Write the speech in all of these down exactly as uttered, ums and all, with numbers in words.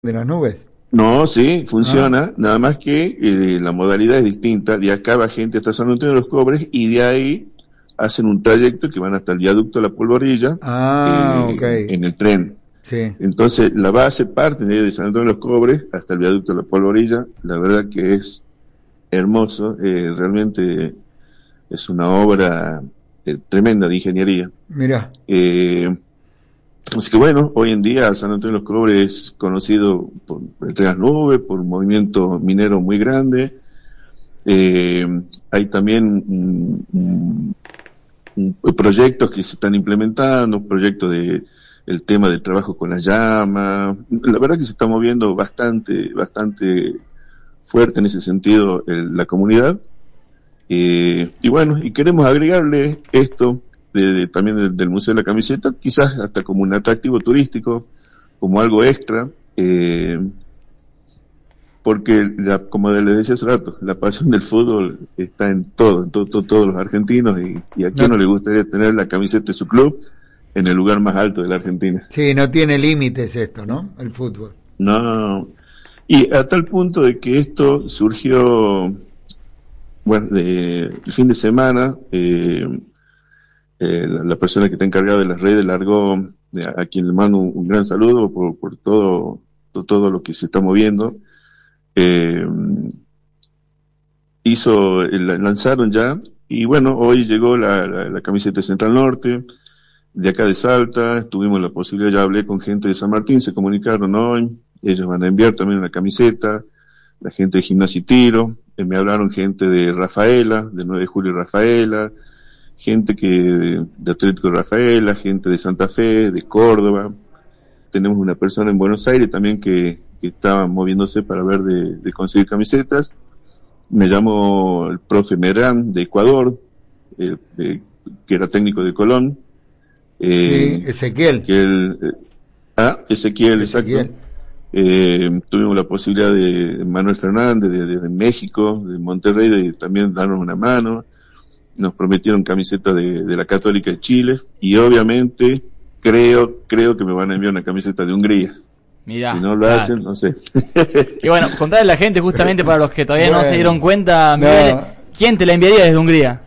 de las nubes. No, sí, funciona, Ah. nada más que eh, la modalidad es distinta. De acá va gente hasta San Antonio de los Cobres y de ahí hacen un trayecto que van hasta el viaducto de la Polvorilla Ah, ok. eh, en el tren. Sí. Entonces, la base parte de, de San Antonio de los Cobres hasta el viaducto de la Polvorilla. La verdad que es hermoso, eh, realmente es una obra eh, tremenda de ingeniería. Mira. Eh, Así que bueno, hoy en día San Antonio de los Cobres es conocido por entre las nubes, por un movimiento minero muy grande. Eh, hay también un, un, un, proyectos que se están implementando, proyectos de el tema del trabajo con la llama. La verdad que se está moviendo bastante, bastante fuerte en ese sentido el, la comunidad. Eh, y bueno, y queremos agregarle esto de, de, también del, del Museo de la Camiseta, quizás hasta como un atractivo turístico, como algo extra, eh, porque la, como les decía hace rato, la pasión del fútbol está en todo, en todo, todo todos los argentinos, y, y a quién no. no le gustaría tener la camiseta de su club en el lugar más alto de la Argentina. Sí, no tiene límites esto, ¿no? El fútbol. No, y a tal punto de que esto surgió, bueno, de, el fin de semana, eh, Eh, la, la persona que está encargada de las redes largó, eh, a, a quien le mando un, un gran saludo por, por todo, todo, todo lo que se está moviendo. Eh, hizo, eh, lanzaron ya, y bueno, hoy llegó la, la, la camiseta Central Norte, de acá de Salta, tuvimos la posibilidad, ya hablé con gente de San Martín, se comunicaron hoy, ellos van a enviar también una camiseta, la gente de Gimnasia y Tiro, eh, me hablaron gente de Rafaela, de nueve de julio Rafaela, gente que de, de Atlético de Rafaela, gente de Santa Fe, de Córdoba. Tenemos una persona en Buenos Aires también que, que estaba moviéndose para ver de, de conseguir camisetas. Me llamó el profe Merán de Ecuador, eh, eh, que era técnico de Colón. Eh, sí, Ezequiel. Que él, eh, ah, Ezequiel, Ezequiel. exacto. Eh, tuvimos la posibilidad de Manuel Fernández de, de, de México, de Monterrey, de también darnos una mano. Nos prometieron camiseta de, de la Católica de Chile y obviamente creo creo que me van a enviar una camiseta de Hungría. Mirá, si no lo claro. hacen, no sé. Y bueno, contarle a la gente, justamente para los que todavía bueno, no se dieron cuenta, Miguel, no. ¿quién te la enviaría desde Hungría?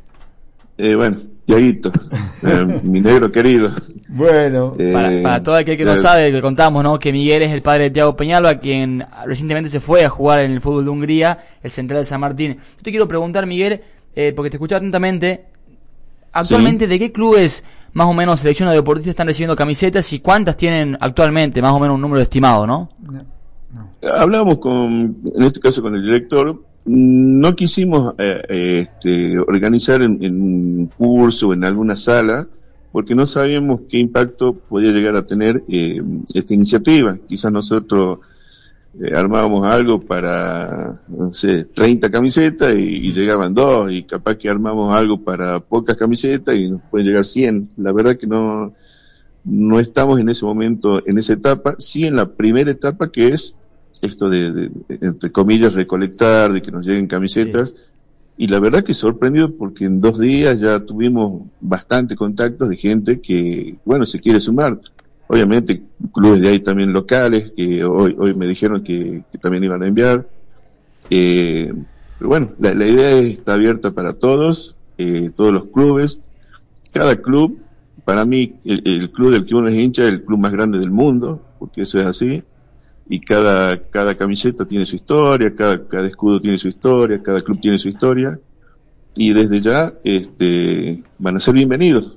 Eh, bueno, Tiaguito, eh, mi negro querido. Bueno, eh, para, para todo aquel que no eh, sabe, le contamos, ¿no? Que Miguel es el padre de Thiago Peñalba, quien recientemente se fue a jugar en el fútbol de Hungría, el central de San Martín. Yo te quiero preguntar, Miguel, Eh, porque te escuché atentamente, actualmente, ¿sí? ¿De qué clubes más o menos selecciones de deportistas están recibiendo camisetas y cuántas tienen actualmente, más o menos un número estimado, ¿no? No, no. Hablamos con, en este caso con el director, no quisimos eh, este, organizar en, en un curso o en alguna sala, porque no sabíamos qué impacto podía llegar a tener eh, esta iniciativa. Quizás nosotros Eh, armábamos algo para, no sé, treinta camisetas y, y llegaban dos, y capaz que armamos algo para pocas camisetas y nos pueden llegar cien. La verdad que no, no estamos en ese momento, en esa etapa, sí en la primera etapa, que es esto de, de, de entre comillas, recolectar, de que nos lleguen camisetas, sí. Y la verdad que sorprendido porque en dos días ya tuvimos bastante contactos de gente que, bueno, se quiere sumar. Obviamente clubes de ahí también locales que hoy hoy me dijeron que, que también iban a enviar, eh, pero bueno, la, la idea está abierta para todos, eh, todos los clubes, cada club. Para mí el, el club del que uno es hincha es el club más grande del mundo, porque eso es así, y cada cada camiseta tiene su historia, cada cada escudo tiene su historia, cada club tiene su historia, y desde ya este van a ser bienvenidos.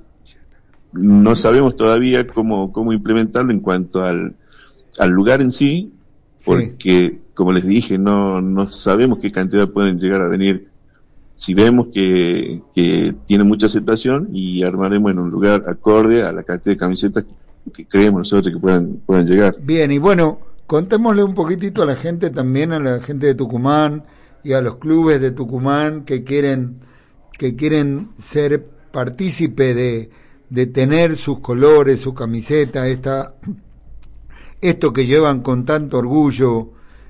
No sabemos todavía cómo, cómo implementarlo en cuanto al, al lugar en sí, porque, sí. como les dije, no, no sabemos qué cantidad pueden llegar a venir. Si vemos que, que tiene mucha aceptación, y armaremos en un lugar acorde a la cantidad de camisetas que creemos nosotros que puedan, puedan llegar. Bien, y bueno, contémosle un poquitito a la gente también, a la gente de Tucumán y a los clubes de Tucumán que quieren, que quieren ser partícipe de de tener sus colores, su camiseta, esta, esto que llevan con tanto orgullo,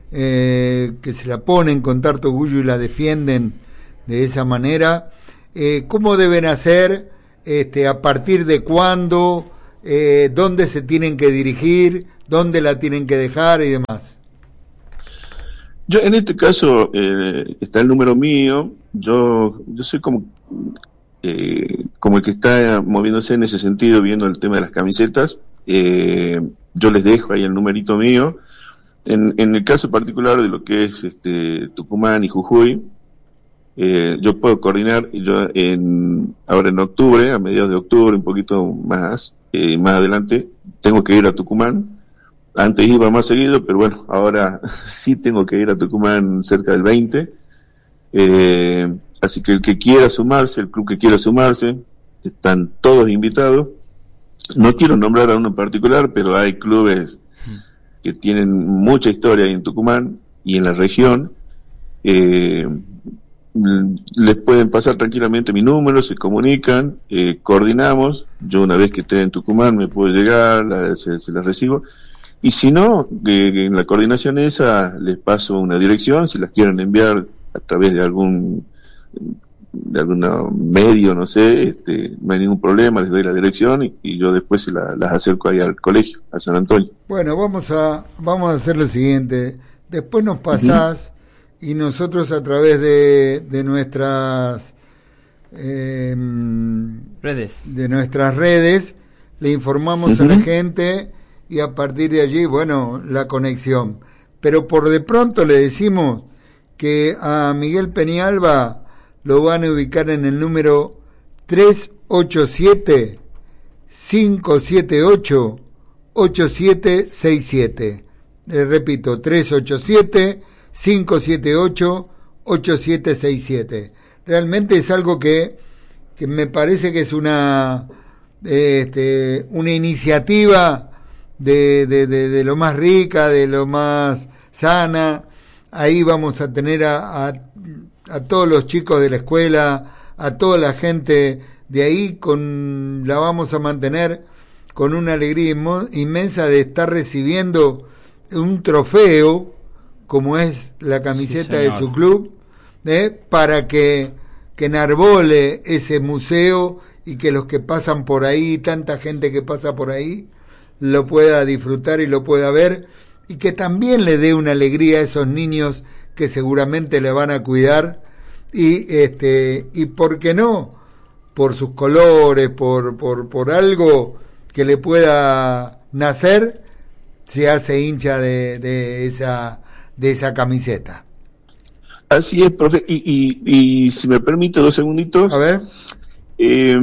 eh, que se la ponen con tanto orgullo y la defienden de esa manera, eh, ¿cómo deben hacer? Este, ¿a partir de cuándo? eh, dónde se tienen que dirigir, dónde la tienen que dejar y demás. Yo en este caso eh, está el número mío, yo yo soy como eh, como el que está moviéndose en ese sentido, viendo el tema de las camisetas. Eh, yo les dejo ahí el numerito mío. En, en el caso particular de lo que es este Tucumán y Jujuy, eh, yo puedo coordinar. Yo en ahora en octubre, a mediados de octubre, un poquito más eh, más adelante, tengo que ir a Tucumán. Antes iba más seguido, pero bueno, ahora sí tengo que ir a Tucumán cerca del veinte. Eh, así que el que quiera sumarse, el club que quiera sumarse, están todos invitados. No quiero nombrar a uno en particular, pero hay clubes que tienen mucha historia ahí en Tucumán y en la región. Eh, les pueden pasar tranquilamente mi número, se comunican, eh, coordinamos. Yo una vez que esté en Tucumán me puedo llegar, la, se, se las recibo. Y si no, eh, en la coordinación esa les paso una dirección, si las quieren enviar a través de algún de algún medio, no sé, este, no hay ningún problema, les doy la dirección y, y yo después se la, las acerco ahí al colegio, a San Antonio. Bueno, vamos a vamos a hacer lo siguiente, después nos pasás uh-huh. y nosotros a través de, de nuestras eh, redes de nuestras redes le informamos uh-huh. a la gente y a partir de allí, bueno, la conexión. Pero por de pronto le decimos que a Miguel Peñalba lo van a ubicar en el número tres ocho siete, cinco siete ocho, ocho siete seis siete. Le repito, tres ocho siete, cinco siete ocho, ocho siete seis siete. Realmente es algo que, que me parece que es una, este, una iniciativa De, de, de, de lo más rica, de lo más sana. Ahí vamos a tener a, a, a todos los chicos de la escuela, a toda la gente de ahí, con la vamos a mantener con una alegría inmensa de estar recibiendo un trofeo como es la camiseta sí, de su club, ¿eh? Para que, que enarbole ese museo y que los que pasan por ahí, tanta gente que pasa por ahí, lo pueda disfrutar y lo pueda ver, y que también le dé una alegría a esos niños que seguramente le van a cuidar, y este y por qué no, por sus colores, por por por algo que le pueda nacer, se hace hincha de, de esa de esa camiseta. Así es, profe, y, y, y si me permite dos segunditos. A ver. Eh,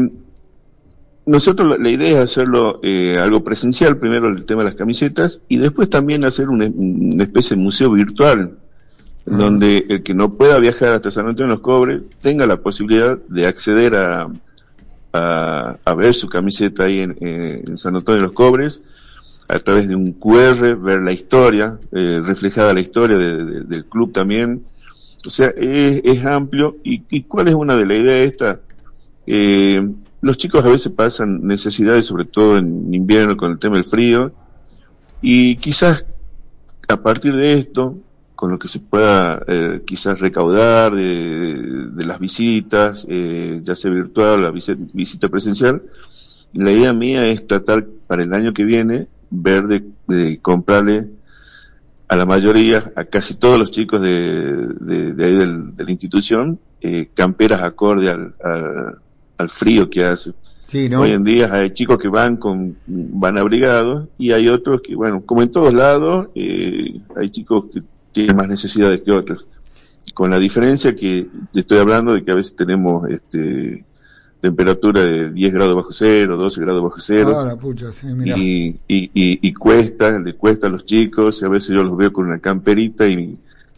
Nosotros la idea es hacerlo eh, algo presencial, primero el tema de las camisetas, y después también hacer una, una especie de museo virtual, uh-huh. donde el que no pueda viajar hasta San Antonio de los Cobres tenga la posibilidad de acceder a, a, a ver su camiseta ahí en, en San Antonio de los Cobres, a través de un cu erre, ver la historia, eh, reflejada la historia de, de, del club también. O sea, es, es amplio. ¿Y, y cuál es una de las ideas esta? Eh, Los chicos a veces pasan necesidades, sobre todo en invierno con el tema del frío, y quizás a partir de esto, con lo que se pueda eh, quizás recaudar de, de las visitas, eh, ya sea virtual o la visita, visita presencial, la idea mía es tratar para el año que viene, ver de, de comprarle a la mayoría, a casi todos los chicos de, de, de ahí del, de la institución, eh, camperas acorde al, al al frío que hace. Sí, ¿no? Hoy en día hay chicos que van con van abrigados y hay otros que, bueno, como en todos lados, eh, hay chicos que tienen más necesidades que otros. Con la diferencia que estoy hablando de que a veces tenemos este temperatura de diez grados bajo cero, doce grados bajo cero. Ah, la pucha, sí, mirá. Y, y, y, y cuesta, le cuesta a los chicos, y a veces yo los veo con una camperita y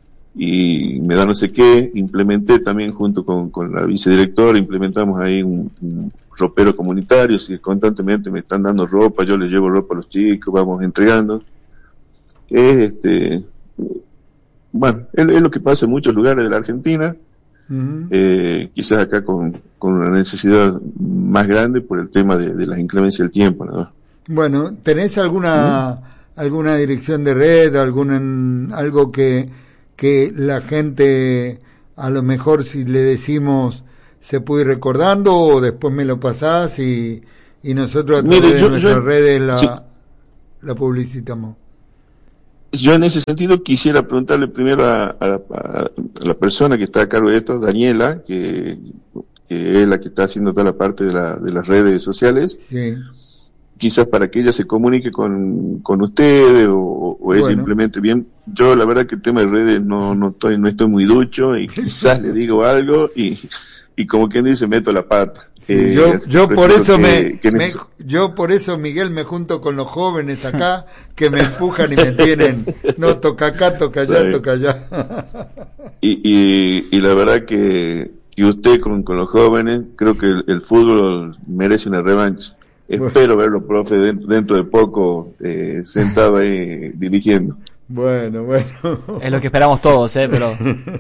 y me da no sé qué. Implementé también junto con, con la vicedirectora, implementamos ahí un, un ropero comunitario, así que constantemente me están dando ropa, yo les llevo ropa a los chicos, vamos entregando. Es este, bueno, es, es lo que pasa en muchos lugares de la Argentina, uh-huh. eh, quizás acá con, con una necesidad más grande por el tema de, de las inclemencias del tiempo, ¿no? Bueno, ¿tenés alguna, uh-huh. alguna dirección de red, algún, algo que que la gente, a lo mejor si le decimos, se puede ir recordando, o después me lo pasás y, y nosotros a Mire, través yo- de nuestras yo- redes la, sí. la publicitamos. Yo en ese sentido quisiera preguntarle primero a, a la- a la persona que está a cargo de esto, Daniela, que, que es la que está haciendo toda la parte de, la, de las redes sociales, Sí. quizás para que ella se comunique con, con ustedes o, o ella Bueno. implemente bien. Yo la verdad que el tema de redes no, no estoy no estoy muy ducho y quizás le digo algo y, y como quien dice meto la pata. Sí, Eh, yo así yo que por prefiero eso que- me, que me- neces- yo por eso Miguel me junto con los jóvenes acá que me empujan y me tienen, no, toca acá, toca allá, Sí. toca allá. Y, y, y la verdad que, que usted con, con los jóvenes, creo que el, el fútbol merece una revancha. Bueno. Espero verlo, profe, de- dentro de poco, eh, sentado ahí dirigiendo. Bueno, bueno. Es lo que esperamos todos, ¿eh? Pero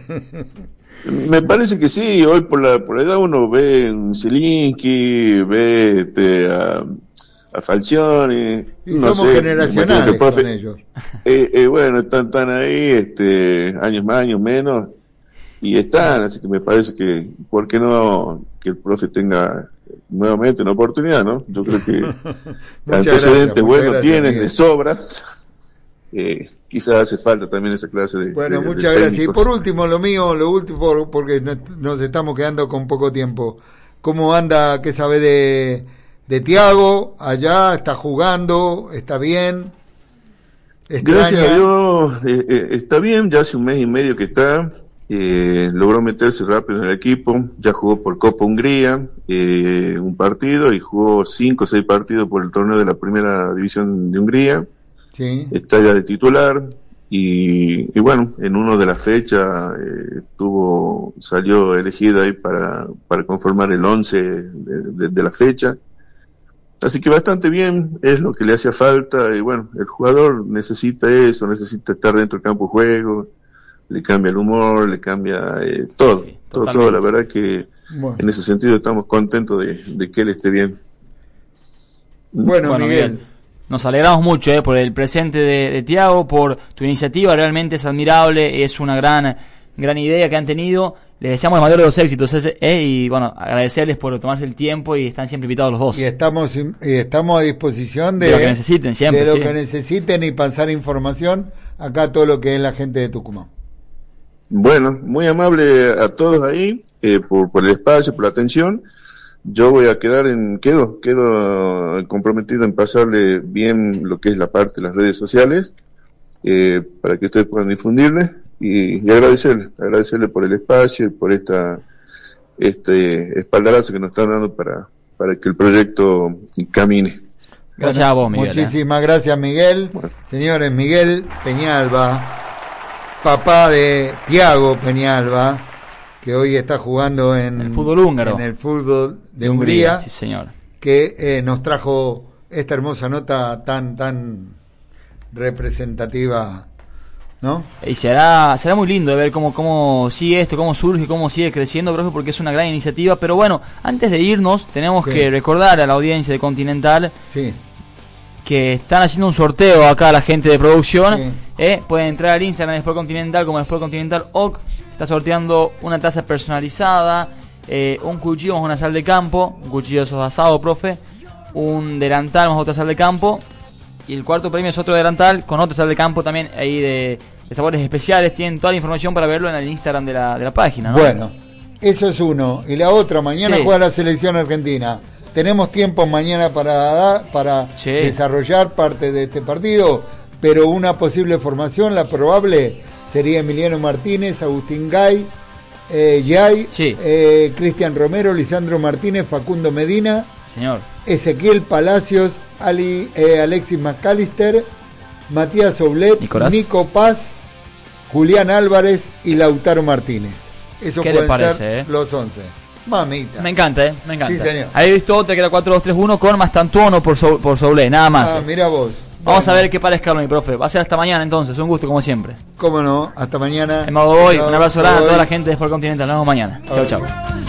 Me parece que sí, hoy por la, por la edad uno ve un Zielinski, ve este, a, a Falcioni. Y no somos sé, generacionales imagino que el profe- con ellos. Eh, eh, bueno, están, están ahí, este, años más, años menos, y están, así que me parece que, ¿por qué no que el profe tenga nuevamente una oportunidad, no? Yo creo que Muchas antecedentes gracias, buenos muchas gracias, tienen Miguel. de sobra, eh, quizás hace falta también esa clase de Bueno, de- de muchas gracias. Y técnicos. por último, lo mío, lo último, por- porque nos, nos estamos quedando con poco tiempo. ¿Cómo anda? ¿Qué sabe de, de Tiago? Allá, ¿está jugando? ¿Está bien? Gracias ¿Extraña? a Dios, eh, eh, está bien, ya hace un mes y medio que está, eh, logró meterse rápido en el equipo, ya jugó por Copa Hungría, eh, un partido, y jugó cinco o seis partidos por el torneo de la primera división de Hungría, Sí. está ya de titular, y, y bueno, en una de las fechas eh, estuvo, salió elegido ahí para, para conformar el once de, de- de la fecha. Así que bastante bien, es lo que le hacía falta, y bueno, el jugador necesita eso, necesita estar dentro del campo de juego, le cambia el humor, le cambia eh, todo, Sí, todo, totalmente. todo, la verdad que Bueno, en ese sentido estamos contentos de, de que él esté bien. bueno, bueno, Miguel. Miguel, nos alegramos mucho eh, por el presente de, de Tiago, por tu iniciativa, realmente es admirable, es una gran gran idea que han tenido. Les deseamos el mayor de los éxitos eh, eh, y bueno, agradecerles por tomarse el tiempo y están siempre invitados los dos. Y estamos, y estamos a disposición de, De lo que necesiten, siempre, de lo sí. que necesiten y pasar información acá a todo lo que es la gente de Tucumán. Bueno, muy amable a todos ahí, eh, por, por el espacio, por la atención. Yo voy a quedar en, quedo, quedo comprometido en pasarle bien lo que es la parte de las redes sociales, eh, para que ustedes puedan difundirle, y, y agradecerle, agradecerle por el espacio y por esta, este espaldarazo que nos están dando para, para que el proyecto camine. Gracias a vos, Miguel. eh. Muchísimas gracias, Miguel. Bueno. Señores, Miguel Peñalba, papá de Tiago Peñalba, que hoy está jugando en El fútbol húngaro. en el fútbol de Hungría, Sí, señor. que eh, nos trajo esta hermosa nota tan tan representativa, ¿no? Y será será muy lindo de ver cómo, cómo sigue esto, cómo surge, cómo sigue creciendo, profe, porque es una gran iniciativa. Pero bueno, antes de irnos, tenemos Sí. que recordar a la audiencia de Continental Sí. que están haciendo un sorteo acá la gente de producción. Sí. Eh, pueden entrar al Instagram de Sport Continental como Sport Continental O C. Está sorteando una taza personalizada, eh, un cuchillo más una sal de campo, un cuchillo de esos asado, profe, un delantal más otra sal de campo, y el cuarto premio es otro delantal con otra sal de campo también ahí de, de sabores especiales. Tienen toda la información para verlo en el Instagram de la, de la página, ¿no? Bueno, eso es uno. Y la otra, mañana Sí. juega la selección argentina. Tenemos tiempo mañana para dar- para Sí. desarrollar parte de este partido, pero una posible formación, la probable, sería Emiliano Martínez, Agustín Gay, eh, Yay, Sí. eh, Cristian Romero, Lisandro Martínez, Facundo Medina, Señor. Ezequiel Palacios, Ali, eh, Alexis McAllister, Matías Oblet, Nicolás. Nico Paz, Julián Álvarez y Lautaro Martínez. Eso ¿Qué le pueden parece, ser eh? los once. Mamita. Me encanta, ¿eh? Me encanta. Sí, señor. Había visto otra que era cuatro dos tres uno con Mastantuono por, so, por Soule, nada más. Ah, eh. mira vos. Vamos Bueno, a ver qué parezca mi profe. Va a ser hasta mañana entonces. Un gusto como siempre. Cómo no. Hasta mañana. En modo hoy, Chao, un abrazo grande a hoy. toda la gente de Sport Continental. Nos vemos mañana. Chao, Hoy. chao.